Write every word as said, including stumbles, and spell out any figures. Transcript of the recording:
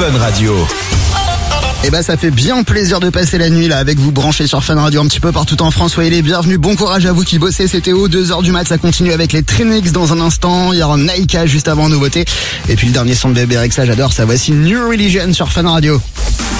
Fun Radio. Et bah ça fait bien plaisir de passer la nuit là avec vous branchés sur Fun Radio un petit peu partout en France. Soyez les bienvenus, bon courage à vous qui bossez. C'était au deux heures du mat, ça continue avec les Trinix dans un instant. Il y aura Naika juste avant nouveauté. Et puis le dernier son de Bébé Rexha, j'adore ça. Voici New Religion sur Fun Radio.